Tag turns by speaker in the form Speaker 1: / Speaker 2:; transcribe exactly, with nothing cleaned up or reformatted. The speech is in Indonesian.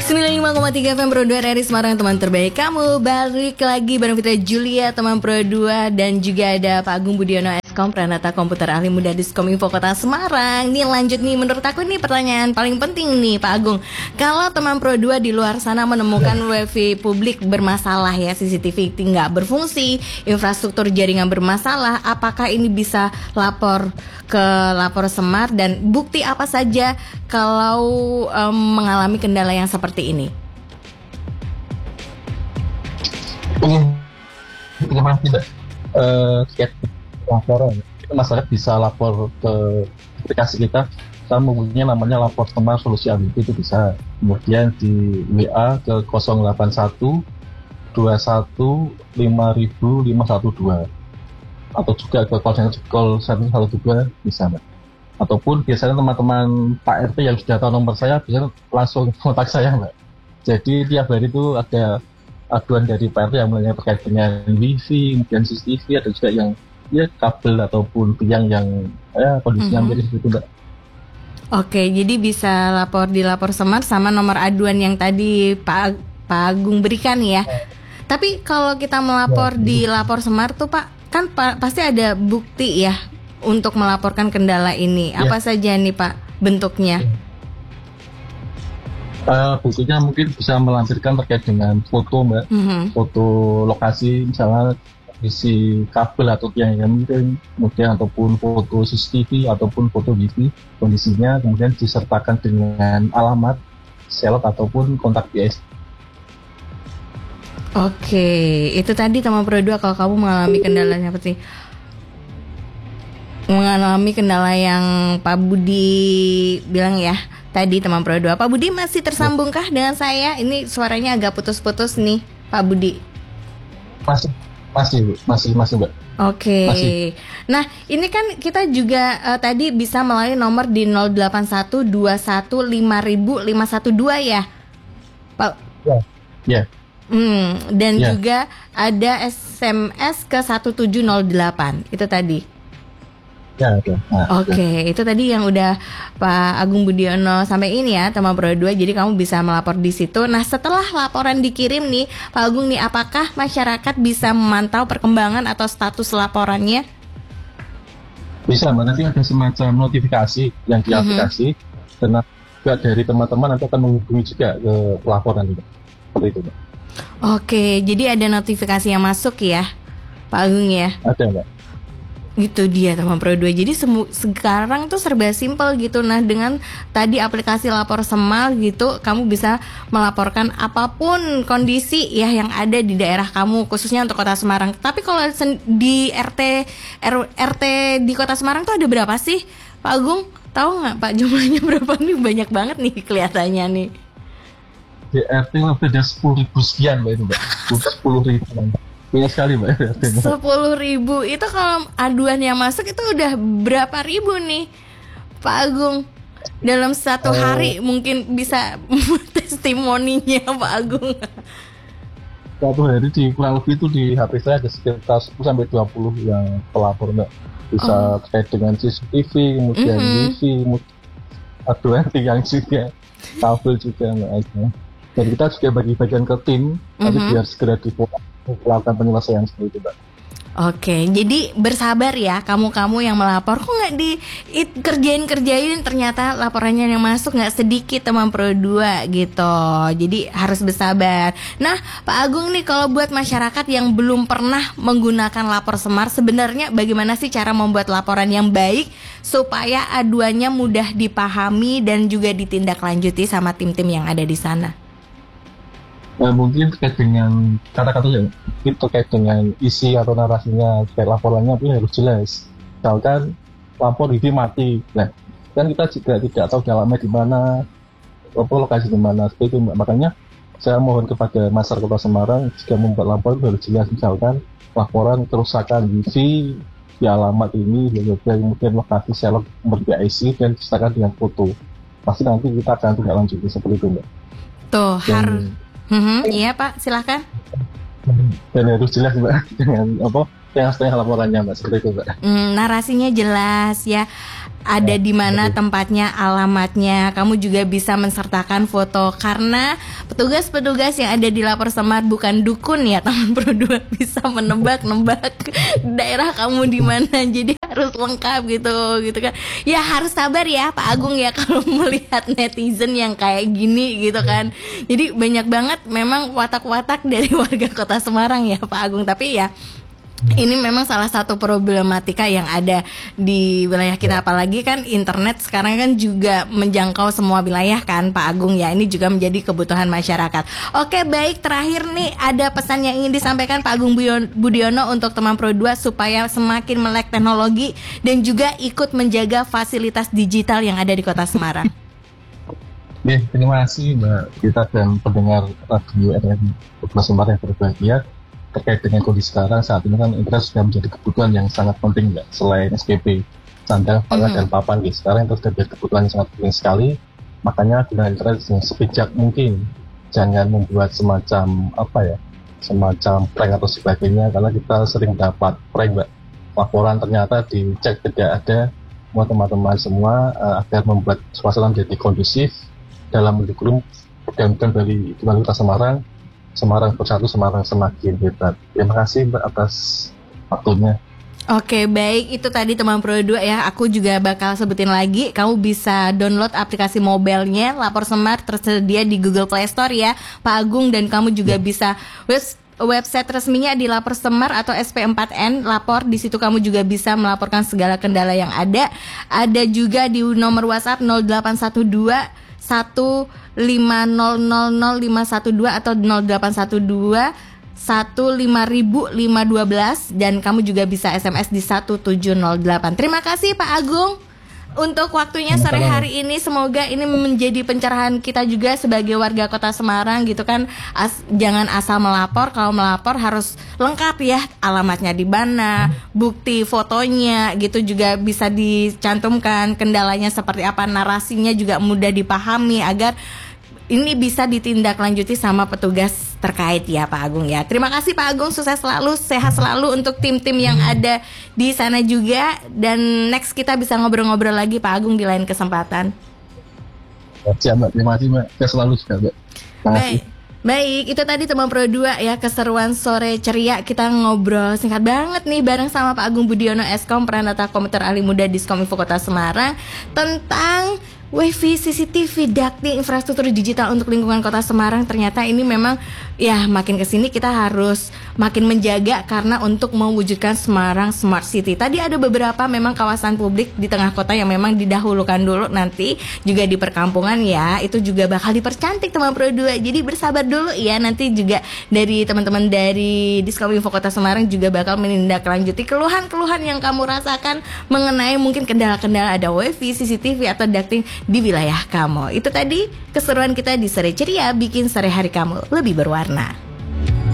Speaker 1: sembilan puluh lima koma tiga F M Pro dua R R I Semarang, teman terbaik kamu. Balik lagi bareng Fitra Julia, teman Pro dua. Dan juga ada Pak Agung Budiono, Eskom Pranata Komputer Ahli Muda Diskominfo Kota Semarang. Nih lanjut nih, menurut aku nih pertanyaan paling penting nih Pak Agung. Kalau teman Pro dua di luar sana menemukan wifi publik bermasalah ya, C C T V nggak berfungsi, infrastruktur jaringan bermasalah, apakah ini bisa lapor ke Lapor Semar, dan bukti apa saja kalau um, mengalami kendala yang seperti ini?
Speaker 2: Bagaimana tidak uh, laporan itu masyarakat bisa lapor ke aplikasi kita. Kita mempunyai namanya Lapor Semar Solusi A W P, itu bisa. Kemudian di W A ke nol delapan satu dua satu lima lima satu dua atau juga ke call center call satu satu dua bisa, Mbak. Ataupun biasanya teman-teman Pak R T yang sudah tahu nomor saya bisa langsung kontak saya, Mbak. Jadi tiap hari itu ada aduan dari Pak R T yang mulai terkait dengan wifi, kemudian C C T V, ada juga yang ya kabel ataupun tiang yang ya kondisinya mm-hmm. miris itu, Mbak.
Speaker 1: Oke, jadi bisa lapor di Lapor Semar sama nomor aduan yang tadi Pak Pak Agung berikan ya. Tapi kalau kita melapor ya, di Lapor Semar tuh Pak, kan pa, pasti ada bukti ya untuk melaporkan kendala ini. Ya. Apa saja nih Pak bentuknya?
Speaker 2: Ya. Uh, buktinya mungkin bisa melampirkan terkait dengan foto, Mbak. Mm-hmm. Foto lokasi, misalnya isi kabel atau tiang yang mungkin, kemudian ataupun foto C C T V ataupun foto wifi kondisinya, kemudian disertakan dengan alamat, selot ataupun kontak B S.
Speaker 1: Oke, itu tadi teman Pro dua kalau kamu mengalami kendalanya seperti mengalami kendala yang Pak Budi bilang ya tadi, teman Pro dua. Pak Budi masih tersambungkah dengan saya? Ini suaranya agak putus-putus nih, Pak Budi.
Speaker 2: Masih, masih, masih, masih, Mbak.
Speaker 1: Oke. Masih. Nah, ini kan kita juga uh, tadi bisa melalui nomor di nol delapan satu dua satu lima lima satu dua ya, Pak.
Speaker 2: Ya. Ya.
Speaker 1: Hmm, dan ya. Juga ada S M S ke satu tujuh nol delapan. Itu tadi.
Speaker 2: Ya, oke. Nah,
Speaker 1: oke, okay. Itu tadi yang udah Pak Agung Budiono sampaikan ya, teman Pro dua. Jadi kamu bisa melapor di situ. Nah, setelah laporan dikirim nih, Pak Agung nih, apakah masyarakat bisa memantau perkembangan atau status laporannya?
Speaker 2: Bisa, Mbak. Nanti ada semacam notifikasi yang di aplikasi, mm-hmm. dan juga dari teman-teman nanti akan menghubungi juga ke laporan itu. Seperti itu, Mbak.
Speaker 1: Oke, jadi ada notifikasi yang masuk ya, Pak Agung ya?
Speaker 2: Ada, Mbak.
Speaker 1: Itu dia teman Pro dua. Jadi semu- sekarang tuh serba simpel gitu. Nah, dengan tadi aplikasi Lapor Semar gitu, kamu bisa melaporkan apapun kondisi ya yang ada di daerah kamu, khususnya untuk Kota Semarang. Tapi kalau sen- di R T R- R T di Kota Semarang tuh ada berapa sih, Pak Agung? Tahu nggak Pak jumlahnya berapa nih? Banyak banget nih kelihatannya nih.
Speaker 2: Di R T lebih dari sepuluh ribu sekian, Mbak, itu, Mbak. sepuluh ribu. Banyak sekali, Mbak.
Speaker 1: sepuluh ribu itu kalau aduan yang masuk itu udah berapa ribu nih, Pak Agung? Dalam satu uh, hari mungkin bisa testimoninya Pak Agung.
Speaker 2: Satu hari di kurang lebih itu di H P saya ada sekitar sepuluh sampai dua puluh yang pelapor, Mbak. Bisa oh. terkait dengan C C T V, kemudian mm-hmm. wifi, aduan tiang juga, kabel juga, Mbak. Dan kita juga bagi bagian ke tim, mm-hmm. tapi biar segera dilakukan penyelesaian seperti itu, Mbak.
Speaker 1: Oke, jadi bersabar ya kamu-kamu yang melapor. Kok nggak dikerjain-kerjain, ternyata laporannya yang masuk nggak sedikit teman Pro dua gitu. Jadi harus bersabar. Nah, Pak Agung nih, kalau buat masyarakat yang belum pernah menggunakan Lapor Semar, sebenarnya bagaimana sih cara membuat laporan yang baik supaya aduannya mudah dipahami dan juga ditindaklanjuti sama tim-tim yang ada di sana?
Speaker 2: Nah, mungkin terkait dengan kata-kata yang mungkin terkait dengan isi atau narasinya, terkait laporannya itu harus jelas. Misalkan lapor wifi mati, nah kan kita juga tidak tahu dalamnya di mana, apa lokasi di mana, seperti itu, Mbak. Makanya saya mohon kepada masyarakat Kota Semarang jika membuat laporan harus jelas, misalkan laporan kerusakan wifi di alamat ini, kemudian lokasi selok seperti I C dan disertakan dengan foto. Pasti nanti kita akan tidak lanjuti seperti itu, Mbak.
Speaker 1: Tuh harus. Hmm, iya Pak, silakan.
Speaker 2: Dan harus jelas, Mbak, dengan apa setengah-setengah laporannya Mbak, seperti itu Mbak.
Speaker 1: Hmm, narasinya jelas ya. Ada di mana tempatnya, alamatnya. Kamu juga bisa mensertakan foto karena petugas-petugas yang ada di Lapor Semar bukan dukun ya, teman Pro dua, bisa menebak-nebak daerah kamu di mana. Jadi harus lengkap gitu, gitu kan. Ya harus sabar ya Pak Agung ya kalau melihat netizen yang kayak gini gitu kan. Jadi banyak banget memang watak-watak dari warga Kota Semarang ya Pak Agung. Tapi ya ini memang salah satu problematika yang ada di wilayah kita, apalagi kan internet sekarang kan juga menjangkau semua wilayah kan Pak Agung ya. Ini juga menjadi kebutuhan masyarakat. Oke, baik, terakhir nih ada pesan yang ingin disampaikan Pak Agung Budiono untuk teman Pro dua supaya semakin melek teknologi dan juga ikut menjaga fasilitas digital yang ada di Kota Semarang.
Speaker 2: Oke, terima kasih Mbak Gita dan pendengar radio R R I Kota Semarang yang berbahagia. Terkait dengan kondisi sekarang saat ini kan internet sudah menjadi kebutuhan yang sangat penting Mbak, selain S P P, sandang, pangan, mm-hmm. dan papan gitu. Sekarang itu sudah menjadi kebutuhan yang sangat penting sekali. Makanya gunakan internet yang sebijak mungkin, jangan membuat semacam apa ya, semacam prank atau sebagainya, karena kita sering dapat prank Mbak. Laporan ternyata dicek tidak ada. Semua teman-teman semua uh, agar membuat suasana menjadi kondusif dalam mendukung program dari Kota Semarang. Semarang Bersatu, Semarang Semakin Hebat. Terima kasih Mbak atas waktunya.
Speaker 1: Oke, baik, itu tadi teman Pro dua ya. Aku juga bakal sebutin lagi. Kamu bisa download aplikasi mobilenya Lapor Semar, tersedia di Google Play Store ya Pak Agung. Dan kamu juga ya. bisa web, website resminya di Lapor Semar atau S P empat N Lapor. Di situ kamu juga bisa melaporkan segala kendala yang ada. Ada juga di nomor WhatsApp nol delapan satu dua satu lima nol nol nol lima satu dua atau nol delapan satu dua satu lima nol nol lima dua belas, dan kamu juga bisa S M S di satu tujuh nol delapan. Terima kasih Pak Agung untuk waktunya sore hari ini. Semoga ini menjadi pencerahan kita juga sebagai warga Kota Semarang gitu kan. As, jangan asal melapor. Kalau melapor harus lengkap ya, alamatnya di mana, bukti fotonya gitu juga bisa dicantumkan, kendalanya seperti apa, narasinya juga mudah dipahami agar ini bisa ditindaklanjuti sama petugas terkait ya Pak Agung ya. Terima kasih Pak Agung, sukses selalu, sehat selalu untuk tim-tim yang ada di sana juga. Dan next kita bisa ngobrol-ngobrol lagi Pak Agung di lain kesempatan.
Speaker 2: Siap Mbak, terima kasih Mbak, sehat selalu juga Mbak.
Speaker 1: Baik. Baik, itu tadi teman Pro dua ya, keseruan sore ceria. Kita ngobrol singkat banget nih bareng sama Pak Agung Budiono Eskom, Pranata Komputer Ali Muda Diskominfo Kota Semarang, tentang Wifi, C C T V, ducting, infrastruktur digital untuk lingkungan Kota Semarang. Ternyata ini memang ya makin kesini kita harus makin menjaga karena untuk mewujudkan Semarang Smart City. Tadi ada beberapa memang kawasan publik di tengah kota yang memang didahulukan dulu, nanti juga di perkampungan ya, itu juga bakal dipercantik teman Pro dua. Jadi bersabar dulu ya, nanti juga dari teman-teman dari Diskominfo Kota Semarang juga bakal menindaklanjuti keluhan-keluhan yang kamu rasakan mengenai mungkin kendala-kendala ada Wifi, C C T V atau ducting di wilayah kamu. Itu tadi keseruan kita di Sore Ceria, bikin sore hari kamu lebih berwarna.